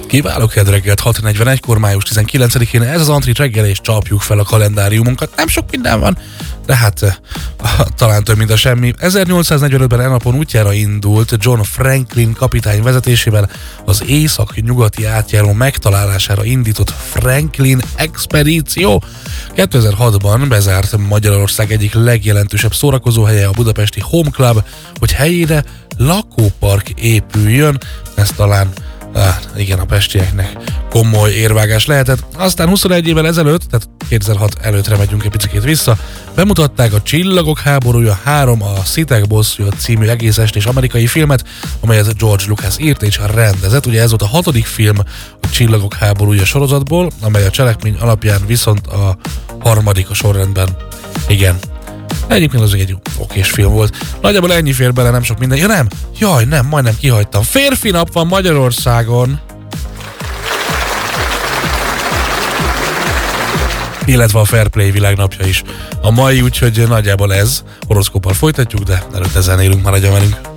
Kiváló kedreggelt, 6:41-kor május 19-én, ez az Antrit reggel, és csapjuk fel a kalendáriumunkat. Nem sok minden van, de hát talán több, mint a semmi. 1845-ben elnapon útjára indult John Franklin kapitány vezetésével az észak-nyugati átjáró megtalálására indított Franklin expedíció. 2006-ban bezárt Magyarország egyik legjelentősebb szórakozóhelye, a budapesti Home Club, hogy helyére lakópark épüljön. Ez talán igen, a pestieknek komoly érvágás lehetett. Aztán 21 évvel ezelőtt, tehát 2006 előttre megyünk egy picit vissza, bemutatták a Csillagok háborúja 3, a Szitek bosszúja című egész estés amerikai filmet, amelyet George Lucas írt és rendezett. Ugye ez volt a 6. film a Csillagok háborúja sorozatból, amely a cselekmény alapján viszont a 3. a sorrendben. Igen. Egyébként az egy okés film volt. Nagyjából ennyi fér bele, nem sok minden. Ja nem! Jaj, nem, majdnem kihagytam. Férfi nap van Magyarországon! Illetve a Fair Play világnapja is. A mai, úgyhogy nagyjából ez. Horoszkóppal folytatjuk, de előtte zenélünk, maradjon velünk.